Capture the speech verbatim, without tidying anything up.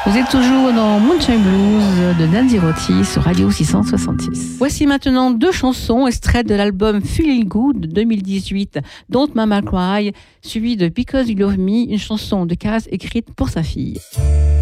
Vous êtes toujours dans Moonshine Blues de Nancy Rotty sur Radio six cent soixante-six. Voici maintenant deux chansons extraites de l'album Feeling Good de deux mille dix-huit, Don't Mama Cry, suivi de Because You Love Me, une chanson de Kaz écrite pour sa fille.